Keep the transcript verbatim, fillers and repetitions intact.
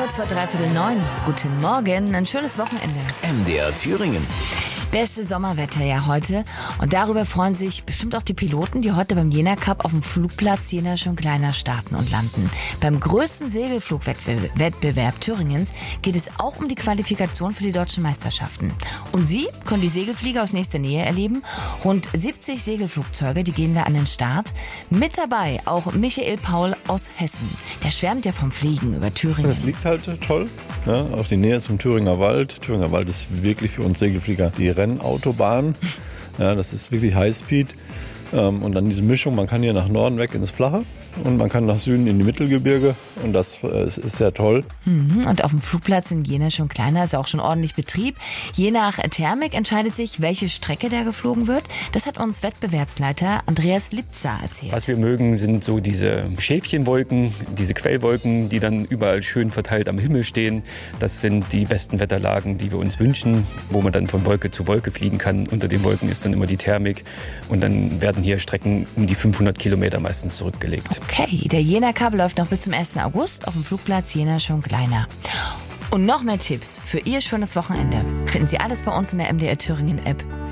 Kurz vor dreiviertel neun. Guten Morgen, ein schönes Wochenende. M D R Thüringen. Beste Sommerwetter ja heute. Und darüber freuen sich bestimmt auch die Piloten, die heute beim Jena Cup auf dem Flugplatz Jena schon kleiner starten und landen. Beim größten Segelflugwettbewerb Thüringens geht es auch um die Qualifikation für die deutschen Meisterschaften. Und Sie können die Segelflieger aus nächster Nähe erleben. Rund siebzig Segelflugzeuge, die gehen da an den Start. Mit dabei auch Michael Paul aus Hessen. Der schwärmt ja vom Fliegen über Thüringen. Das liegt halt toll, ne? Auch die Nähe zum Thüringer Wald. Thüringer Wald ist wirklich für uns Segelflieger die Rennautobahn. Ja, das ist wirklich Highspeed. Und dann diese Mischung, man kann hier nach Norden weg ins Flache und man kann nach Süden in die Mittelgebirge und das ist sehr toll. Und auf dem Flugplatz in Jena schon kleiner, ist auch schon ordentlich Betrieb. Je nach Thermik entscheidet sich, welche Strecke da geflogen wird. Das hat uns Wettbewerbsleiter Andreas Lipzer erzählt. Was wir mögen, sind so diese Schäfchenwolken, diese Quellwolken, die dann überall schön verteilt am Himmel stehen. Das sind die besten Wetterlagen, die wir uns wünschen, wo man dann von Wolke zu Wolke fliegen kann. Unter den Wolken ist dann immer die Thermik und dann werden hier Strecken um die fünfhundert Kilometer meistens zurückgelegt. Okay, der Jena Cup läuft noch bis zum ersten August auf dem Flugplatz Jena schon kleiner. Und noch mehr Tipps für Ihr schönes Wochenende finden Sie alles bei uns in der M D R Thüringen App.